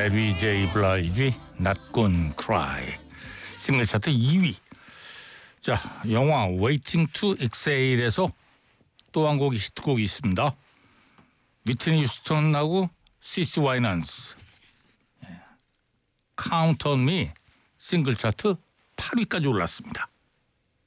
메리 제이 블라이지 Not Gonna Cry 싱글 차트 2위. 자, 영화 Waiting to Exhale에서 또 한 곡이 히트곡이 있습니다. 위트니 휴스턴하고 시시 와이넌스 Count on Me 싱글 차트 8위까지 올랐습니다.